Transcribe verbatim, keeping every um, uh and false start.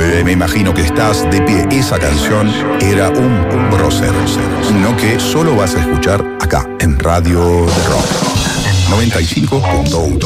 Eh, me imagino que estás de pie. Esa canción era un prócer. No que solo vas a escuchar acá, en Radio de Rock noventa y cinco punto uno.